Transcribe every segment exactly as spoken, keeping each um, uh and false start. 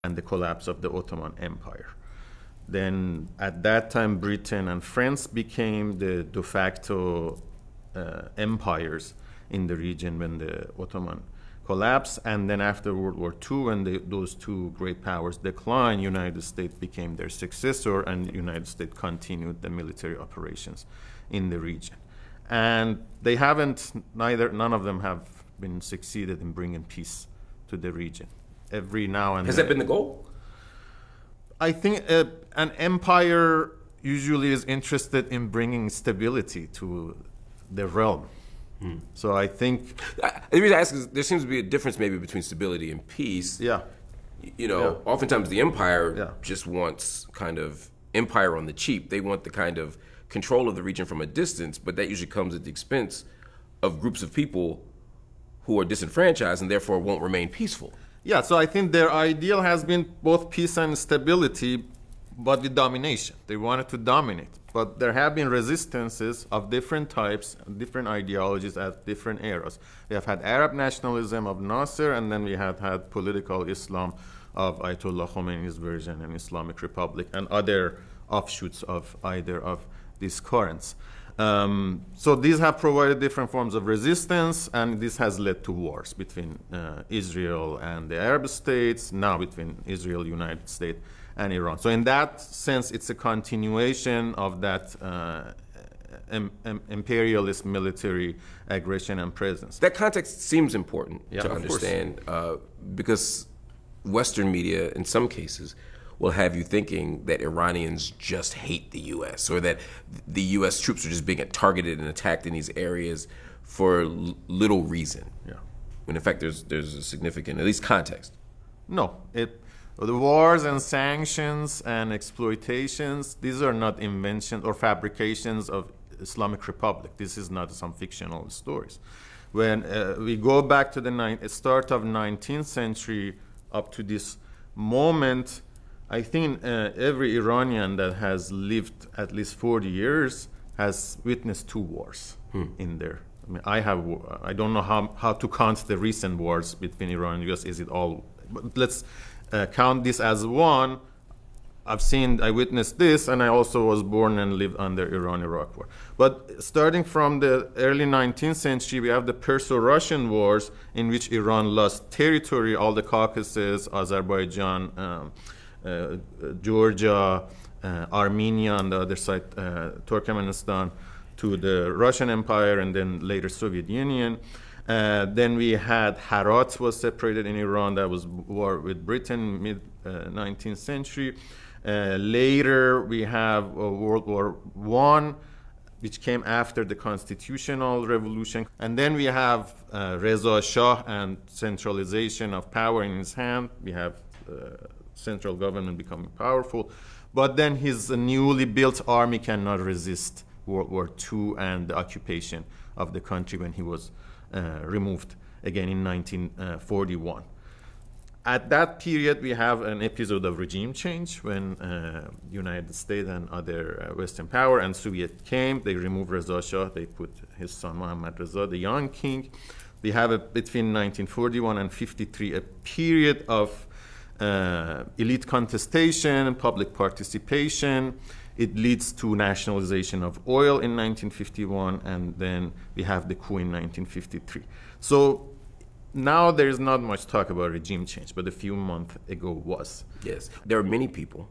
and the collapse of the Ottoman Empire. Then at that time, Britain and France became the de facto uh, empires in the region when the Ottoman collapsed. And then after World War Two, when the, those two great powers declined, United States became their successor, and the United States continued the military operations in the region. And they haven't, neither, none of them have been succeeded in bringing peace to the region. Every now and Has then. that been the goal? I think uh, an empire usually is interested in bringing stability to the realm. Hmm. So I think... I, the reason I ask is there seems to be a difference maybe between stability and peace. Yeah. You know, yeah. oftentimes the empire yeah. just wants kind of empire on the cheap. They want the kind of control of the region from a distance, but that usually comes at the expense of groups of people who are disenfranchised and therefore won't remain peaceful. Yeah, so I think their ideal has been both peace and stability, but with domination. They wanted to dominate. But there have been resistances of different types, different ideologies at different eras. We have had Arab nationalism of Nasser, and then we have had political Islam of Ayatollah Khomeini's version and Islamic Republic, and other offshoots of either of these currents. Um, so these have provided different forms of resistance, and this has led to wars between uh, Israel and the Arab states, now between Israel, United States, and Iran. So in that sense, it's a continuation of that uh, em- em- imperialist military aggression and presence. That context seems important yeah, to understand uh, because Western media, in some cases, will have you thinking that Iranians just hate the U S or that the U S troops are just being targeted and attacked in these areas for l- little reason. Yeah. When in fact there's there's a significant, at least context. No, it the wars and sanctions and exploitations, these are not inventions or fabrications of Islamic Republic. This is not some fictional stories. When uh, we go back to the ni- start of nineteenth century up to this moment, I think uh, every Iranian that has lived at least forty years has witnessed two wars hmm. in there. I mean, I have, I don't know how, how to count the recent wars between Iran and U S. Is it all? But let's uh, count this as one. I've seen, I witnessed this, and I also was born and lived under Iran-Iraq war. But starting from the early nineteenth century, we have the Perso-Russian wars, in which Iran lost territory, all the Caucasus, Azerbaijan, um, Uh, Georgia, uh, Armenia on the other side, uh, Turkmenistan, to the Russian Empire and then later Soviet Union. Uh, then we had Herat was separated in Iran. That was war with Britain, mid uh, nineteenth century. Uh, later we have uh, World War One, which came after the constitutional revolution. And then we have uh, Reza Shah and centralization of power in his hand. We have uh, central government becoming powerful, but then his newly built army cannot resist World War Two and the occupation of the country when he was uh, removed again in nineteen forty-one. At that period, we have an episode of regime change when uh, United States and other uh, Western power and Soviet came. They removed Reza Shah. They put his son Mohammad Reza, the young king. We have a, between nineteen forty-one and fifty-three a period of Uh, elite contestation, public participation. It leads to nationalization of oil in nineteen fifty-one, and then we have the coup in nineteen fifty-three. So now there is not much talk about regime change, but a few months ago was. Yes. There are many people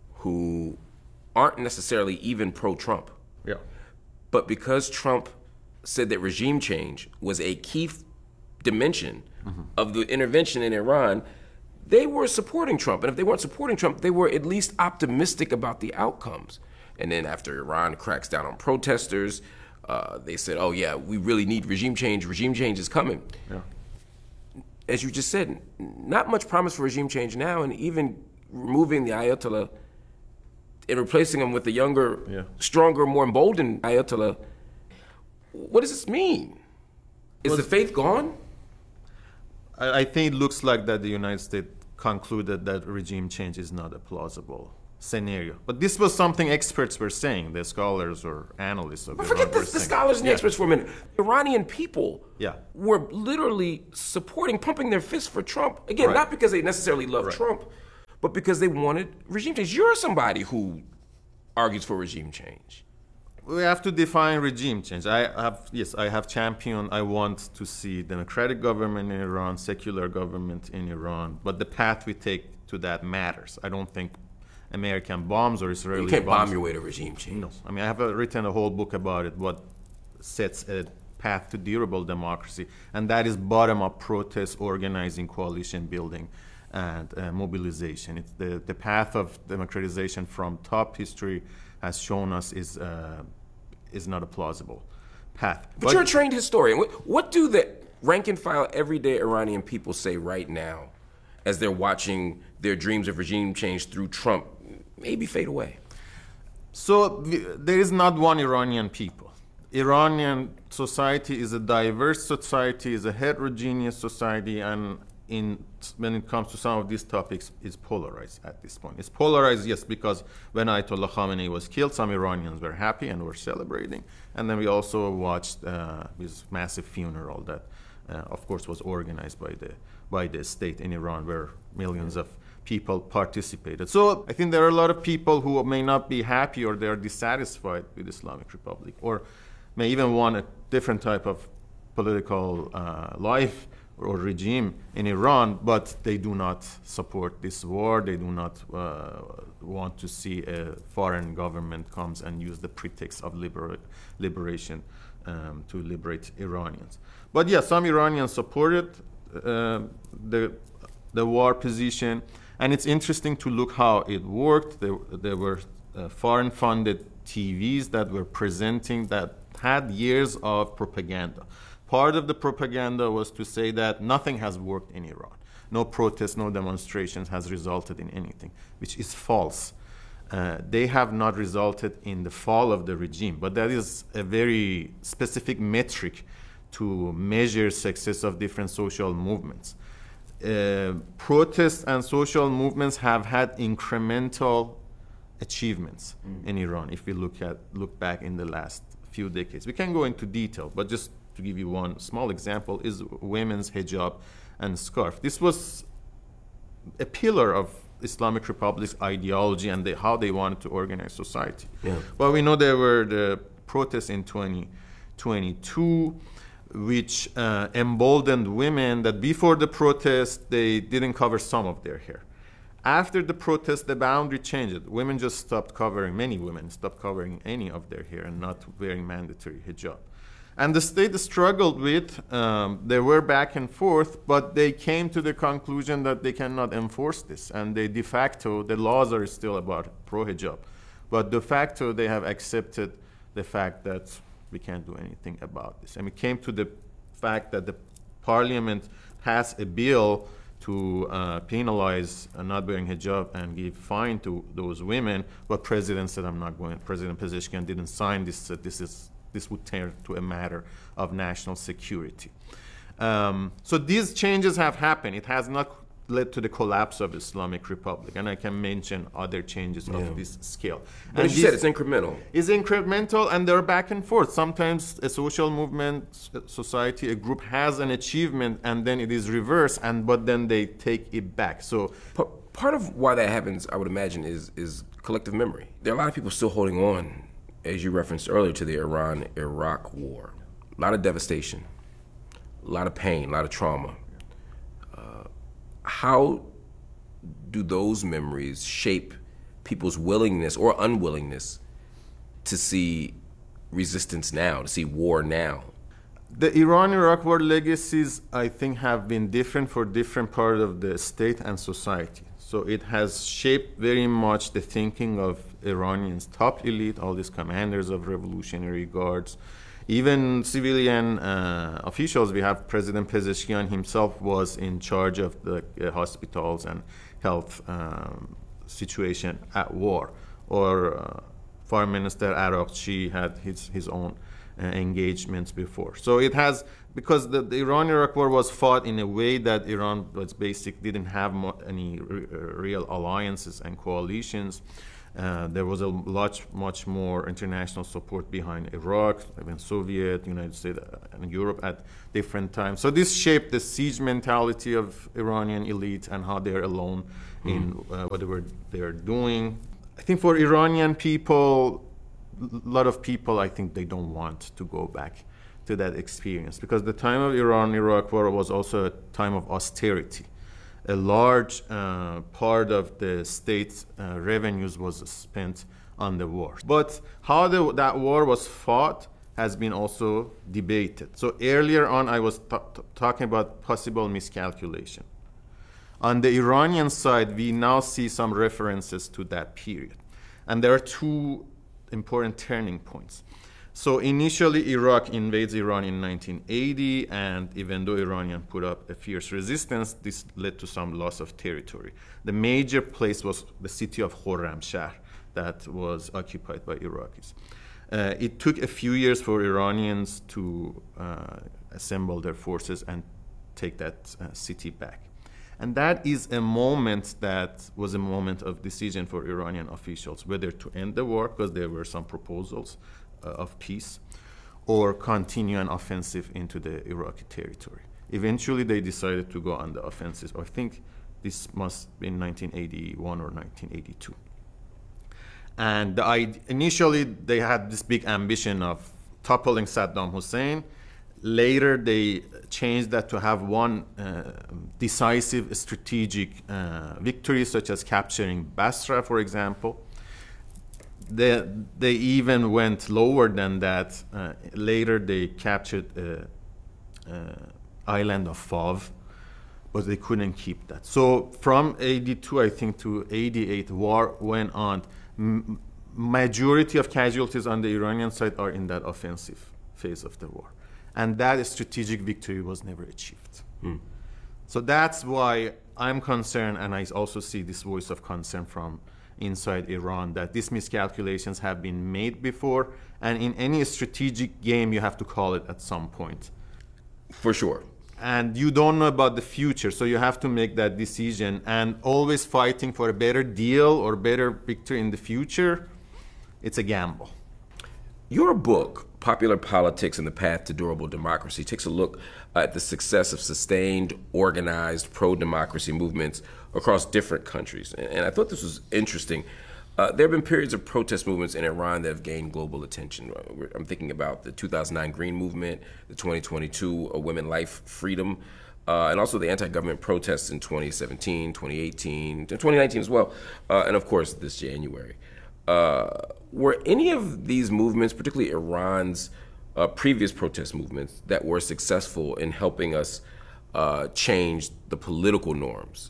who aren't necessarily even pro-Trump. Yeah. But because Trump said that regime change was a key f- dimension mm-hmm. of the intervention in Iran, they were supporting Trump. And if they weren't supporting Trump, they were at least optimistic about the outcomes. And then after Iran cracks down on protesters, uh, they said, oh, yeah, we really need regime change. Regime change is coming. Yeah. As you just said, not much promise for regime change now, and even removing the Ayatollah and replacing him with a younger, yeah. stronger, more emboldened Ayatollah. What does this mean? Is well, the faith gone? I, I think it looks like that the United States concluded that regime change is not a plausible scenario. But this was something experts were saying, the scholars or analysts of Iran. Forget the, the scholars and the yeah. experts for a minute. Iranian people yeah. were literally supporting, pumping their fists for Trump. Again, right. not because they necessarily love right. Trump, but because they wanted regime change. You're somebody who argues for regime change. We have to define regime change. I have, yes, I have championed, I want to see democratic government in Iran, secular government in Iran, but the path we take to that matters. I don't think American bombs or Israeli bombs. You can't bomb your way to regime change. No. I mean, I have uh, written a whole book about it, what sets a path to durable democracy, and that is bottom-up protest, organizing, coalition building, and uh, mobilization. It's the, the path of democratization from top history has shown us is uh, is not a plausible path. But, but you're a trained historian. What, what do the rank and file everyday Iranian people say right now as they're watching their dreams of regime change through Trump maybe fade away? So there is not one Iranian people. Iranian society is a diverse society, is a heterogeneous society, and in when it comes to some of these topics, it's polarized at this point. It's polarized, yes, because when Ayatollah Khamenei was killed, some Iranians were happy and were celebrating, and then we also watched uh, his massive funeral that, uh, of course, was organized by the by the state in Iran, where millions of people participated. So I think there are a lot of people who may not be happy or they are dissatisfied with Islamic Republic, or may even want a different type of political uh, life or regime in Iran, but they do not support this war. They do not uh, want to see a foreign government comes and use the pretext of libera- liberation um, to liberate Iranians. But yeah, some Iranians supported uh, the the war position, and it's interesting to look how it worked. There, there were uh, foreign-funded T Vs that were presenting that had years of propaganda. Part of the propaganda was to say that nothing has worked in Iran. No protests, no demonstrations has resulted in anything, which is false. Uh, they have not resulted in the fall of the regime, but that is a very specific metric to measure success of different social movements. Uh, protests and social movements have had incremental achievements mm. in Iran. If we look at look back in the last few decades, we can go into detail, but just to give you one small example is women's hijab and scarf. This was a pillar of Islamic Republic's ideology and they, how they wanted to organize society. Yeah. But we know there were the protests in twenty twenty-two, which uh, emboldened women that before the protest, they didn't cover some of their hair. After the protest, the boundary changed. Women just stopped covering, many women stopped covering any of their hair and not wearing mandatory hijab. And the state struggled with, um, they were back and forth, but they came to the conclusion that they cannot enforce this. And they de facto, the laws are still about pro-hijab. But de facto, they have accepted the fact that we can't do anything about this. And it came to the fact that the parliament passed a bill to uh, penalize uh, not wearing hijab and give fine to those women, but President said, I'm not going, President Pezeshkian didn't sign this, uh, this is This would turn to a matter of national security. Um, so these changes have happened. It has not led to the collapse of Islamic Republic, and I can mention other changes yeah. of this scale. But and as you said, it's incremental. It's incremental, and they're back and forth. Sometimes a social movement, society, a group has an achievement, and then it is reversed, and but then they take it back. So part of why that happens, I would imagine, is is collective memory. There are a lot of people still holding on, as you referenced earlier, to the Iran-Iraq war. A lot of devastation, a lot of pain, a lot of trauma. Uh, how do those memories shape people's willingness or unwillingness to see resistance now, to see war now? The Iran-Iraq war legacies, I think, have been different for different parts of the state and society. So it has shaped very much the thinking of Iranians' top elite, all these commanders of Revolutionary Guards, even civilian uh, officials. We have President Pezeshkian himself was in charge of the uh, hospitals and health um, situation at war. Or uh, Foreign Minister Araqchi had his, his own uh, engagements before. So it has, because the, the Iran-Iraq war was fought in a way that Iran was basic, didn't have mo- any re- real alliances and coalitions. Uh, there was a lot, much more international support behind Iraq, even Soviet, United States, and Europe at different times. So this shaped the siege mentality of Iranian elite and how they're alone mm. in uh, whatever they're doing. I think for Iranian people, a lot of people, I think they don't want to go back to that experience, because the time of Iran-Iraq war was also a time of austerity. A large uh, part of the state uh, revenues was spent on the war. But how the, that war was fought has been also debated. So earlier on, I was t- t- talking about possible miscalculation. On the Iranian side, we now see some references to that period. And there are two important turning points. So initially, Iraq invades Iran in nineteen eighty, and even though Iranians put up a fierce resistance, this led to some loss of territory. The major place was the city of Khorramshahr that was occupied by Iraqis. Uh, it took a few years for Iranians to uh, assemble their forces and take that uh, city back. And that is a moment that was a moment of decision for Iranian officials, whether to end the war, because there were some proposals uh, of peace, or continue an offensive into the Iraqi territory. Eventually, they decided to go on the offensive. I think this must be in nineteen eighty-one or nineteen eighty-two. And the idea, initially, they had this big ambition of toppling Saddam Hussein. Later, they changed that to have one uh, decisive strategic uh, victory, such as capturing Basra, for example. They, they even went lower than that. Uh, later, they captured the uh, uh, island of Fav, but they couldn't keep that. So from eighty-two, I think, to eighty-eight, war went on. M- majority of casualties on the Iranian side are in that offensive phase of the war. And that strategic victory was never achieved. Mm. So that's why I'm concerned, and I also see this voice of concern from inside Iran, that these miscalculations have been made before, and in any strategic game, you have to call it at some point. For sure. And you don't know about the future, so you have to make that decision, and always fighting for a better deal or better victory in the future, it's a gamble. Your book, Popular Politics and the Path to Durable Democracy, takes a look at the success of sustained, organized, pro-democracy movements across different countries. And I thought this was interesting. Uh, there have been periods of protest movements in Iran that have gained global attention. I'm thinking about the two thousand nine Green Movement, the twenty twenty-two uh, Women, Life, Freedom, uh, and also the anti-government protests in twenty seventeen, twenty eighteen, twenty nineteen as well, uh, and of course this January. Uh, were any of these movements, particularly Iran's uh, previous protest movements, that were successful in helping us uh, change the political norms?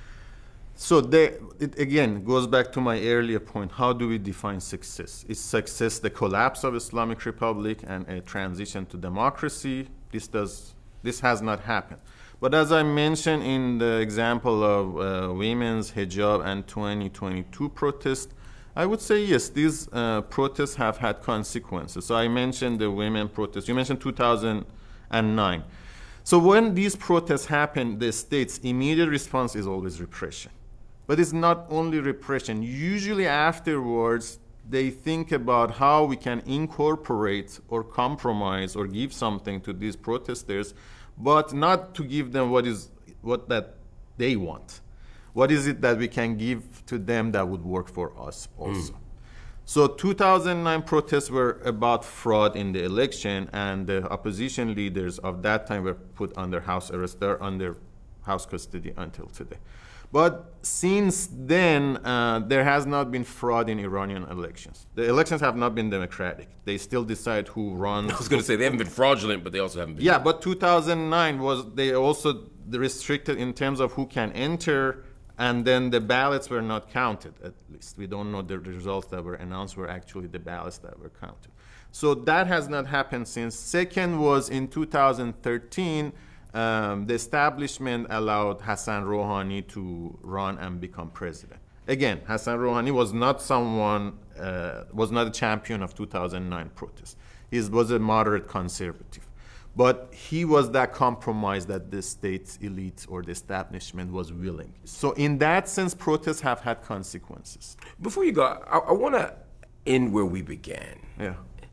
So they, it again goes back to my earlier point. How do we define success? Is success the collapse of Islamic Republic and a transition to democracy? This does this has not happened. But as I mentioned in the example of uh, women's hijab and twenty twenty-two protests, I would say yes, these uh, protests have had consequences. So I mentioned the women protests. You mentioned two thousand nine. So when these protests happen, the state's immediate response is always repression. But it's not only repression. Usually afterwards, they think about how we can incorporate or compromise or give something to these protesters, but not to give them what is what that they want. What is it that we can give to them that would work for us also? Mm. So two thousand nine protests were about fraud in the election, and the opposition leaders of that time were put under house arrest. They're under house custody until today. But since then, uh, there has not been fraud in Iranian elections. The elections have not been democratic. They still decide who runs. I was going to say they haven't been fraudulent, but they also haven't been. Yeah, but two thousand nine was, they also restricted in terms of who can enter, and then the ballots were not counted, at least. We don't know the results that were announced were actually the ballots that were counted. So that has not happened since. Second was in two thousand thirteen, Um, the establishment allowed Hassan Rouhani to run and become president. Again, Hassan Rouhani was not someone, uh, was not a champion of two thousand nine protests. He was a moderate conservative. But he was that compromise that the state elite or the establishment was willing. So in that sense, protests have had consequences. Before you go, I, I want to end where we began. Yeah.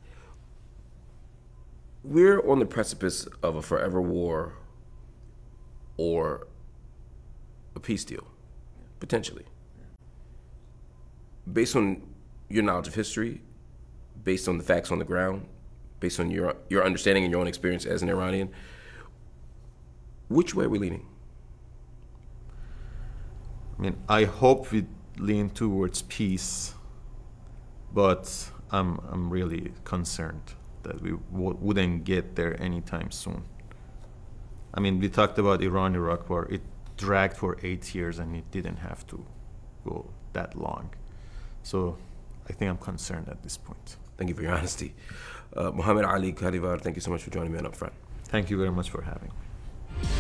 We're on the precipice of a forever war or a peace deal, potentially. Based on your knowledge of history, based on the facts on the ground, based on your your understanding and your own experience as an Iranian, which way are we leaning? I mean, I hope we lean towards peace, but I'm I'm really concerned that we w- wouldn't get there anytime soon. I mean, we talked about Iran-Iraq war. It dragged for eight years, and it didn't have to go that long. So I think I'm concerned at this point. Thank you for your honesty. Uh, Mohammed Ali Kadivar, thank you so much for joining me on Upfront. Thank you very much for having me.